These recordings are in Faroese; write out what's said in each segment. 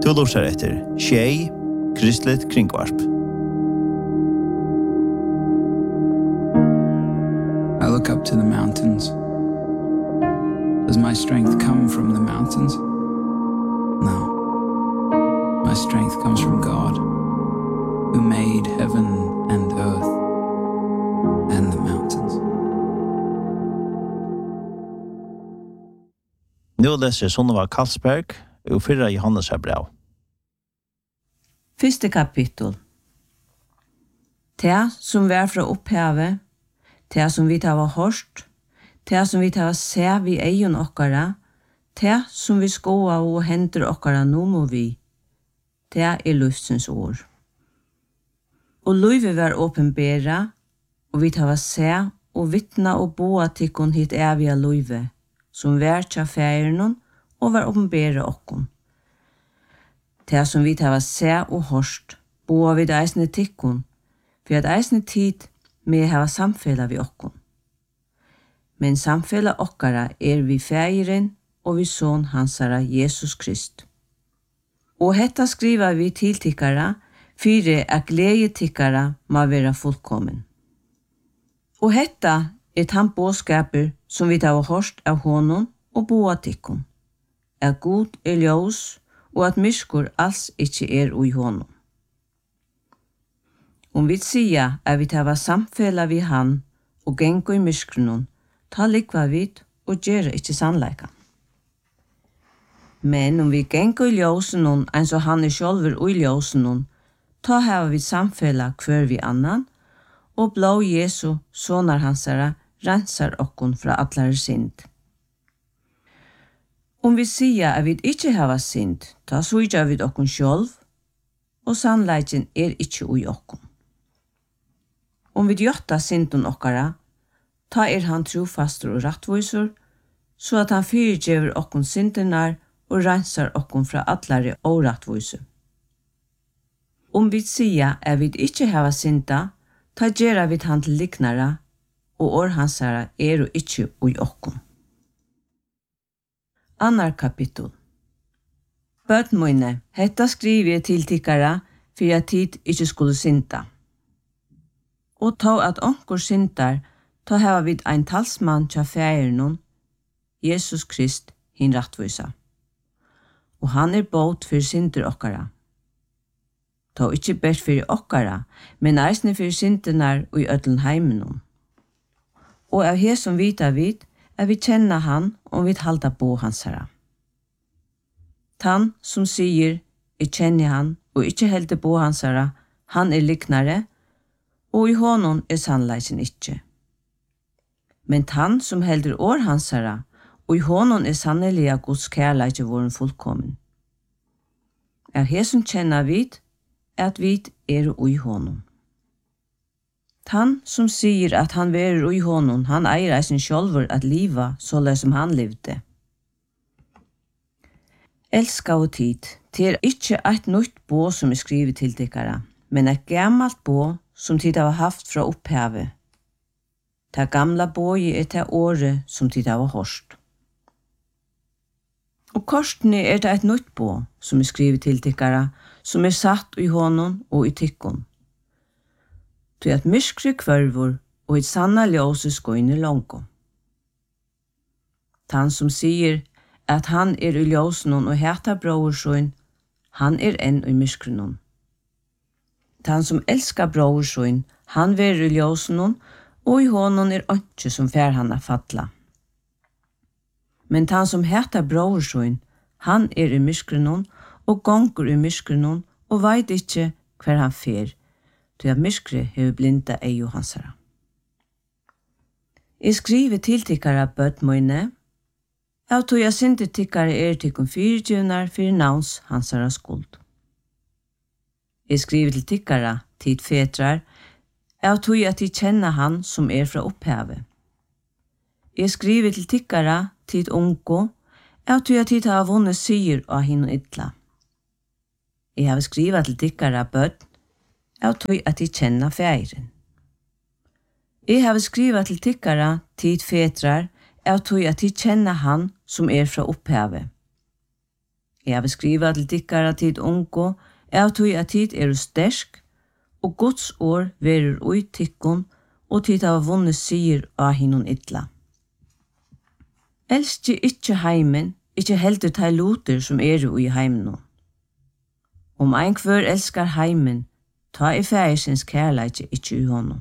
Du lurer etter Tjej, Kristelig Kringvarp. I look up to the mountains. Does my strength come from the mountains? No. My strength comes from God, who made heaven and earth and the mountains. Nu läser Sunneva Karlsberg og 4 Johannes brev. Første kapittel. Det som var fra opphavet, det som vi tar hørt, det som vi tar se vi egen okkara, det som vi skoa og henter okkara nå må vi, det er luftens ord. Og løyve var åpenbæra, og vi tar se og vittna og boa tikkun hit evige løyve, som var tja færen og var åpenbæra okkon. Det som vi tar se og hørst, boa vid eisne tikkun, for at eisne tid med hava samfella vi okkon. Men samfella okkara vi færen og vi son hansara Jesus Krist. Og hetta skriva vi til tikkara, fyre at glede tikkara må være fullkommen. Og hetta han båskaper som vi tar hørst av honom og boa tikkun. God ljós, og at myrskur alls ikkje ui honom. Om vi sier at vi tar samfella vi han og gengo i myrskrunum, ta likva vid og gjøre ikkje sannleika. Men om vi gengo i ljósenun, enn så han sjálfur ui ljósenun, ta hava vi samfella hver vi annan, og blå Jesu, sonar hansara, rensar okkon fra allare synd. Om vi sier at vi ikke hava synd, ta suja vi okkon sjálv, og sannleiken ikkje ui okkon. Om vi gjotta synden okkara, ta han trofastur og rattvisor, så at han fyrirgjever okkon syndernar og rensar okkon fra allare og rattvisor. Om vi sier at vi ikke hava synda, ta gjerra vi han til liknara, og århansara og ikkje ui okkon. Annar kapittel. Bøtmøyne, hetta skriver jeg til tikkara, for at tid ikkje skulle synda. Og ta at onkur syndar, ta hava vid ein talsmann tja færenon, Jesus Krist, hin rattvisa. Og han båt for synder okkara. Ta ikkje bært for okkara, men eisne for syndernar og i ødlen heimenon. Og av he som vita vid, vi kjenna han og vi halda på hansara. Han som sier, jeg kjenner han og ikkje helder på hansara, han liknare, og i honom sannleiken ikkje. Men han som helder år hansara, og i honom sanneliga Guds kærleik våren fullkommen. Av he som kjenner vid, at vid ui honom. Han som sier at han verer ui honom, han eier sin sjálfur at liva såleis som han levde. Elska og tid, det ikkje eit nytt bå som skrivet til tikkara, men eit gammalt bå som tid har haft fra opphavet. Det gamla båi det året som tid har hørst. Og korsene det eit nytt bå som skrivet til tikkara, som satt i honom og i tikkon. Til at myskri kvørvor og et sanna ljøse skoine longo. Han som sier at han i ljøsenon og heta brorson, han enn i myskrenon. Han som elskar brorson, han ver i ljøsenon, og i honom ikke som fær han fatla. Men han som heta brorson, han i myskrenon, og gonger i myskrenon, og veit ikkje hver han fer, til at myskre hever blinda og hansara. Jeg skriver til tikkara bøtmøyne, av tog jeg synte tikkara tikkum fyrirgjunar fyrir navns hansara skuld. Jeg skriver til tikkara tid fetrar, av tog at de kjenner han som fra opphavet. Jeg skriver til tikkara tid ungo, av tog at de har vunnet syr av hinn og ytla. Jeg har skrivet til tikkara bøtt, av tog at de kjenner feiren. Jeg har skrivet til tikkara tid fetrar, av tog at de kjenner han som fra opphavet. Jeg vil skrive til dikkara tid ungo, av tog at tid sterk, og Guds år verur ui tikkun, og tid av vunnet sier av hinnon ytla. Elskje ikkje heimen, ikkje heldur tei luter som ui heimen. Om ein kvør elskar heimen, ta i færsins kærleikje ikkje i honom.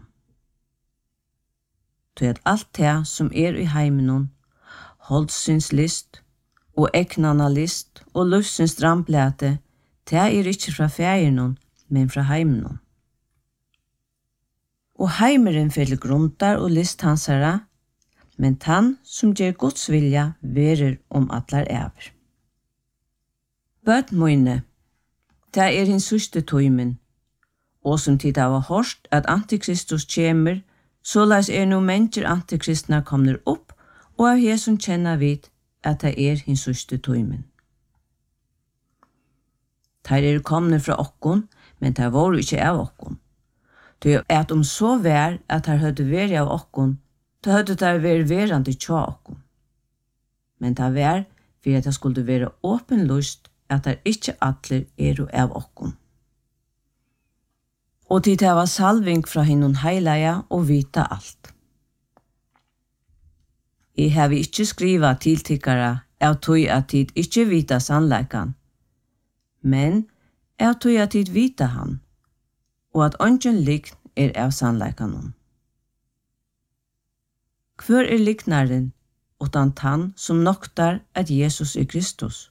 Tog at alt det som i heimen, holdsins list, og eknana list, og lufsins dramblæte, det ikkje fra færen, men fra heimen. Og heimeren fyller gruntar og list hansara, men han som gjer Guds vilja verer atlar æver. Bøt møyne, det hins sørste tøymen, og som tid av hørst at Antikristus kjemer, såleis no mennesker antikristnar kommer opp, og av her som kjenner vid at det hins sørste tøymen. Der komne fra okkon, men der var ikkje av okkon. Det at så vær at her høyde veri av okkon, da høyde der veri verande tja okkon. Men det vær for at det skulle være åpenlyst at der ikkje atler av okkon. Og til det var salving fra hinnon heileia og vita alt. Jeg har ikkje skriva tiltikkara av tog at tid ikkje vita sannleikan, men av tog at tid vita han, og at ongen likn av sannleikan. Kvør liknaren, utan tann som noktar at Jesus Kristus?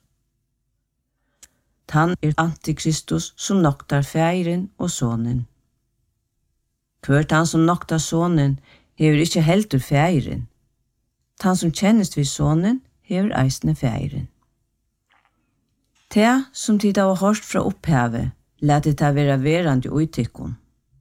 Tann Antikristus som noktar færen og sonen. Kvør tann som noktar sonen, hever ikkje heldur færen. Tann som kjennest vid sonen, hever eisne færen. Te som tid av hørst fra opphavet, lät det være verande uitikkon.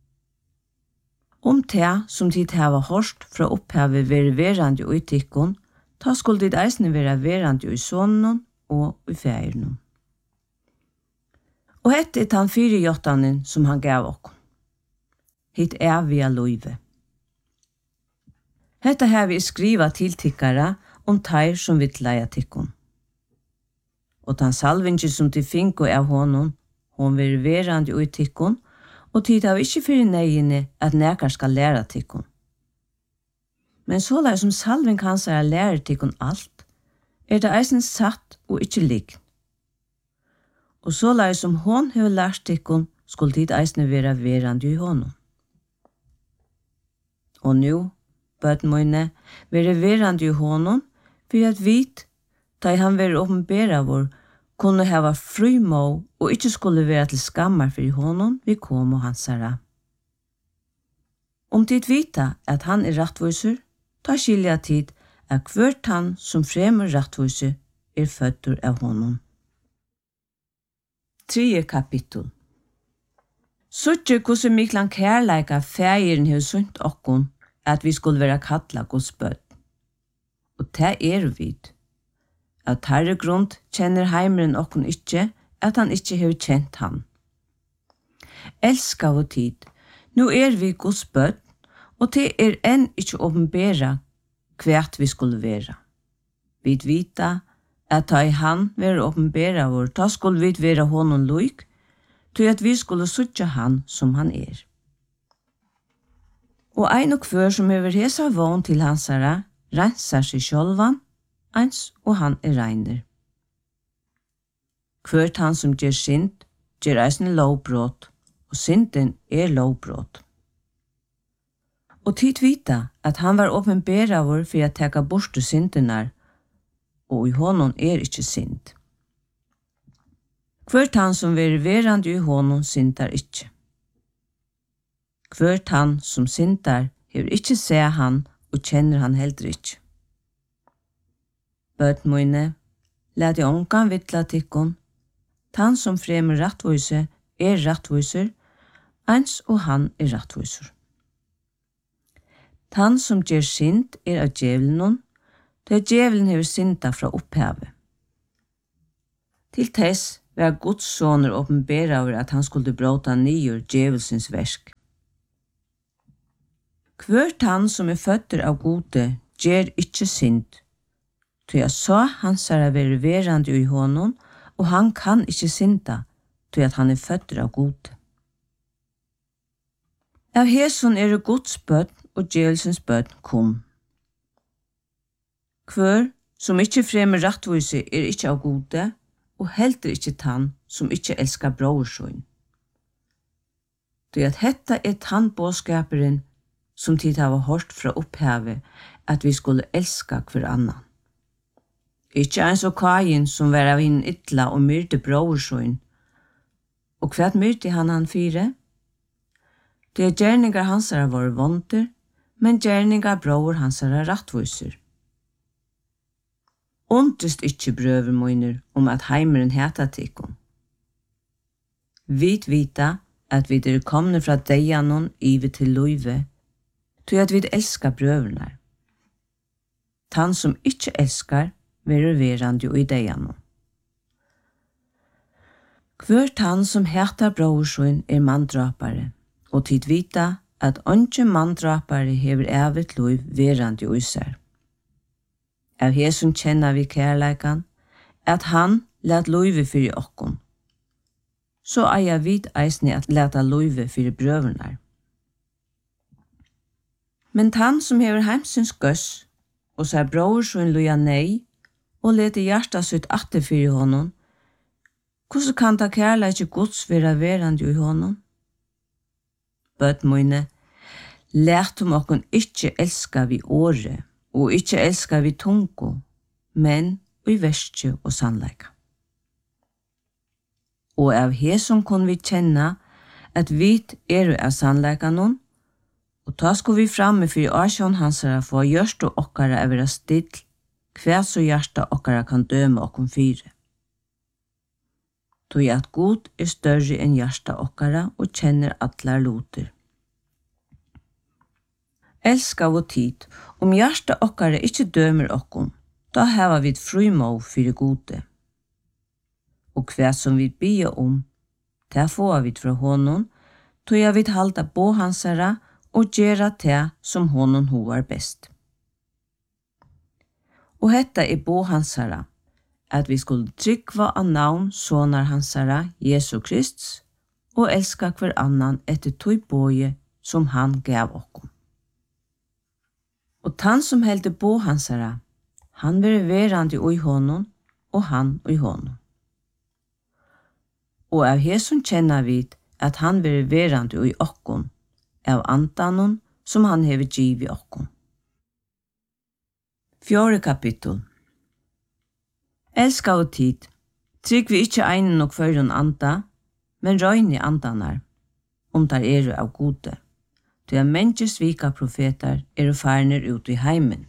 Om te som tid hava hørst fra opphavet være verande uitikkon, ta skulle dit eisne være verande i sonen og i færen. Og hette han 4 som han gav okkon. Hitt via loive. Hetta har vi skriva tiltikkara teir som vill leia tikkon. Og tan salvingi som til finko av honom, hon vil verande ui tikkon, og tid av ikkje fyrir neginne at nekar skal læra tikkon. Men så lai som salving hans lærer tikkon alt, det eisen satt og ikkje ligg. Og så lai som hon hever lært tikkon, skulle tid eisne vera verande i honom. Og nu, bøten møyne, være verande i honom, for at vit, da han være åpenbæra vår, kunne hava frymå og ikkje skulle være til skammar for honom vi kom og hansara. Om tid vita at han rattviser, ta skilja tid at hvert han som fremur rattviser fødder av honom. 3. kapittel. Suttje hvordan miklan kærleika fægeren hev sunt okkon at vi skulle være kalla Guds bøtt. Og det vid. Av tarre grunn kjenner heimeren okkon ikkje at han ikkje hev kjent han. Elska og tid, nu vi Guds bøtt, og det enn ikkje åpenbæra kvært vi skulle være. Vi vita at ta i han være åpenbæra vår, ta skulle vi være honom loik, til at vi skulle suttja han som han Og ein og kvør som hever hesa vån til hansara, rensar seg sjølvan, eins og han reiner. Kvørt han som gjer synd, gjer eisne lovbrot, og synden lovbrot. Og tid vita at han var åpenbæra vår for at teka borste syndenar, og i honom ikkje synd. Kvørt han som verande i honom syndar ikkje. Kvørt han som syndar hever ikkje se han og kjenner han heller ikkje. Bøt møyne, lad jeg ongan vittla tikkon, han som fremur rattvise rattviser, eins og han rattviser. Han som gjer synd av djevelen, da djevelen hever synda fra opphavet. Til tess var Guds soner åpenbæra over at han skulle bråta nyer djevelsens versk. Kvørt han som føtter av gode, gjer ikkje synd, til jeg sa hans være verande i honom, og han kan ikke synda, til at han er født av god. Av heson er det Guds bønn og djevelsens bønn kom. Hver som ikke fremmer rettvise er ikke av gode, og heldur ikke tann som ikke elskar brorsøyn. Det at hetta er tann båskaperen som tid har hørt fra opphavet at vi skulle elska hver annan. Ikke eins og Kain som var av hinn ytla og myrte brorsøyn. Og hva myrte han fire? Det er gjerningar hansara var vonder, men gjerningar bror hansara rattviser. Undrest ikke brøver møyner at heimeren heta tikkum. Vit vita at vi er komne fra deianon ive til løyve, til at vi elskar brøvernar. Tann som ikke elskar, verer verandi og i deianon. Hver tann som heter brorsøyn er manndrapare, og tid vita at onge manndrapare hever evet løyv verandi og i sær. Av hesun kjenner vi kærleikan, at han let løyve fyrir okkon. Så eier vid eisne at leta løyve fyrir brøvernar. Men tann som hever heimsins gøss, og ser brorsøyn løya nei, og lete hjarta sitt atte fyrir honom, hvordan kan ta kærleik Guds vera verandi i honom? Bøtt møyne, letum okkon ikkje elska vi åre, og ikkje elska vi tungo, men i verste og sannleika. Og av hesom kon vi kjenna at vi er av sannleika noen, og ta sko vi framme for asjon hansara for hjørst og okkara er vera still, hver så hjarta okkara kan døme okkom fire. Tog at god er større enn hjarta okkara og kjenner atlar loter. Elska vår tid, hjarta okkara ikkje dømer okkom, da heva vi frumå fyrir gode. Og hva som vi bia ta får vi fra honom, tog jeg vil halda på hansara og gjera det som honom hovar best. Og hetta er på hansara, at vi skulle trykva av navn sonar hansara, Jesu Krist, og elska hver annan etter tog boje som han gav okkom. Og tann som heldte på hansara, han var verandi ui honom, og han ui honom. Og av hesun kjenner vi at han var verandi ui okkon, av andanon som han hever giv i okkon. 4. kapittel. Elska og tid, trygg vi ikkje einen og førun anda, men røyn i andanar, der er av gode. Det er menneske svika profeter er farner ut i heimen.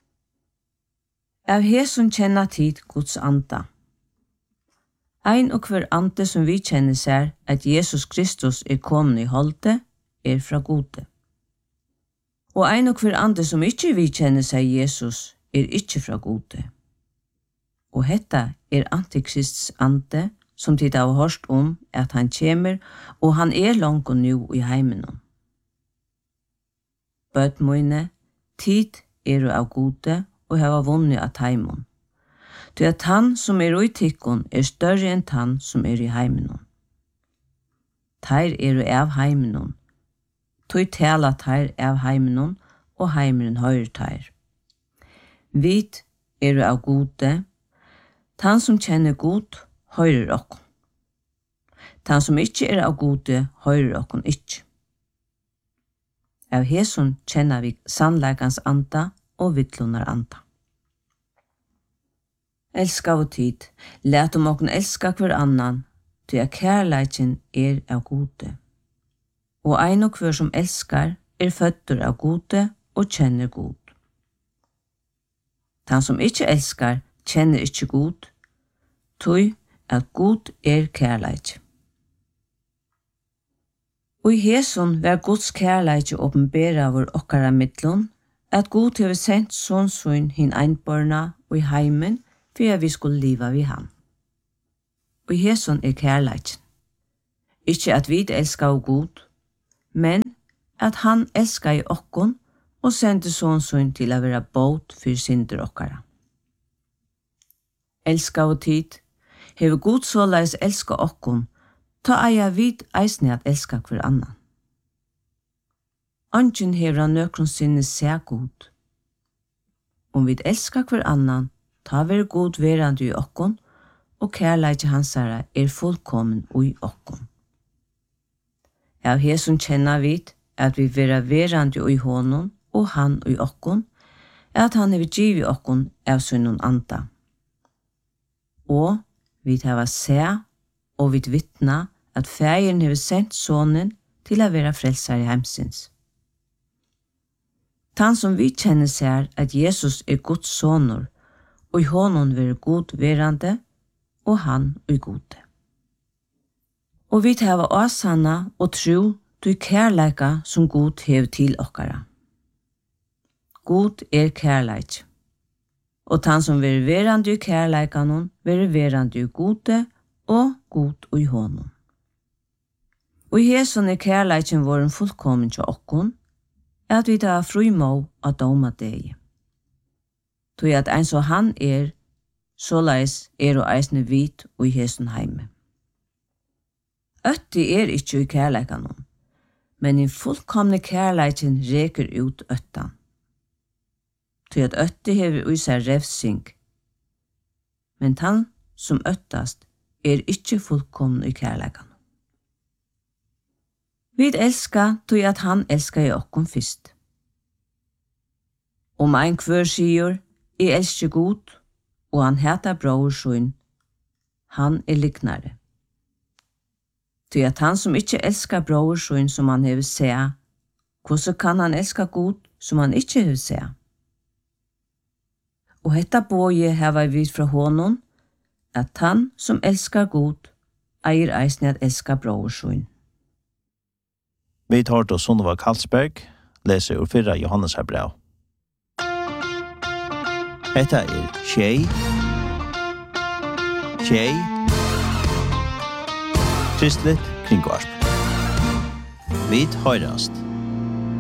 Av hesun kjenner tid Guds anda. Ein og hver ande som vi kjenner ser at Jesus Kristus er kommet i holde, er fra gode. Og ein og hver ande som ikke vi kjenner seg Jesus, er ikke fra gode. Og hetta er Antikrists ande, som tid har hørt at han kjemer, og han er langt og nu i heimen. Bøtt møyne, tid er av gode, og hava vunnet av heimon. Det at han som er i tikkon er større enn han som er i heimen. Teir er av heimen. Tog tala teir av heimen, og heimen høyre teir. Vit er av gode. Han som kjenner god, høyrer okkom. Han som ikke er av gode, høyrer okkom ikke. Av heson kjenner vi sannleikans anda og vittlunar anda. Elska og tid, let okkom elska hver annan, til at kærleiken er av gode. Og ein og hver som elskar er fødder av gode og kjenner god. Han som ikke elskar, kjenner ikke god, tog at god er kærleik. Og i heson var Guds kærleik åpenbæra over okkara midtlun, at god hever sendt sånnsyn hin einborna og i heimen, for at vi skulle liva vi han. Og i heson er kærleik. Ikke at vi elskar av god, men at han elskar i okkon, og sendte sånnsyn til å være båt for synder okkara. Elska og tid, Hever Gud såleis elska okkon, ta eia vid eisne at elska hver annan. Angen hever han nøkron sinne se god. Om vi elska hver annan, ta ver god verande i okkon, og kærleik hansara fullkommen ui okkon. Av hesun kjenna vid at vi vera verande ui honom, og han ui okkon, at han hever givi okkon av sunnun anda. Og vi hava se, og vi vittna at fægeren hever sendt sonen til å være frelser i heimsins. Tan som vi kjenner ser at Jesus Guds sonur, og i honom være god verande, og han gode. Og vi hava åsanna og tro til kærleika som God hev til okkara. God kærleik. Og tan som være verande i kærleikanon, være verande i gode, og god i honom. Og i heson kærleiken våren fullkommen til okkon, at vi tar frumå av doma deg. Tog at ein så han såleis og eisne vit og i heson heime. Øtti ikkje i kærleikanon, men i fullkomne kærleiken reker ut øttan. Tog at øtti hever ui seg revsing, men han som øttast ikkje fullkomne i kærleikanon. Vi elska tog at han elska i okkon fyrst. Om ein kvør sier, elsker god, og han heter brorsun, han liknare. Tog at han som ikkje elskar brorsun som han hever se, hvordan kan han elska god som han ikkje hever se? Og hetta boje heva vi fra honom, at han som elskar god, eisne at elska brorsun. Vi tar til Sunniva Karlsberg, leser ur 4 Johannes her brev. Hetta Tjei, Kristelig kringvarp. Vi høyrast.